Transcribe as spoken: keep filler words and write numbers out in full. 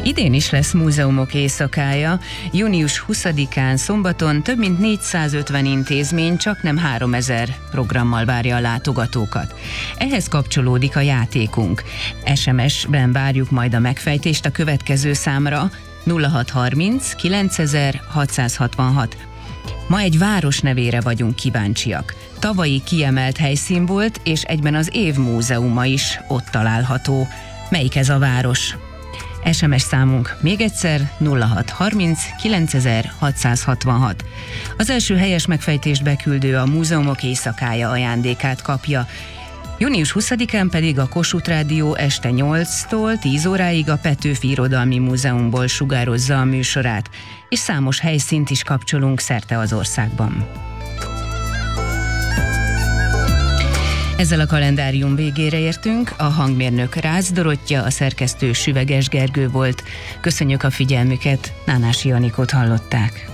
Idén is lesz múzeumok éjszakája. június huszadikán szombaton több mint négyszázötven intézmény csaknem háromezer programmal várja a látogatókat. Ehhez kapcsolódik a játékunk. es em es-ben várjuk majd a megfejtést a következő számra: nulla hat harminc kilencezer hatszázhatvanhat. Ma egy város nevére vagyunk kíváncsiak. Tavalyi kiemelt helyszín volt, és egyben az év múzeuma is ott található. Melyik ez a város? es em es számunk még egyszer nulla hat harminc kilencezer hatszázhatvanhat. Az első helyes megfejtést beküldő a múzeumok éjszakája ajándékát kapja. június huszadikán pedig a Kossuth Rádió este nyolctól tíz óráig a Petőfi Irodalmi Múzeumból sugározza a műsorát, és számos helyszínt is kapcsolunk szerte az országban. Ezzel a kalendárium végére értünk, a hangmérnök Rácz Dorottya, a szerkesztő Süveges Gergő volt. Köszönjük a figyelmüket, Nánási Anikót hallották.